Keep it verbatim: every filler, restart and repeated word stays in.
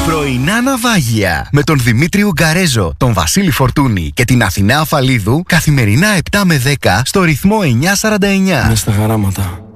Πρωινά ναυάγια με τον Δημήτρη Ουγκαρέζο, τον Βασίλη Φορτούνη και την Αθηνά Αφαλίδου καθημερινά επτά με δέκα στο ρυθμό εννιακόσια σαράντα εννιά. Μες στα χαράματα.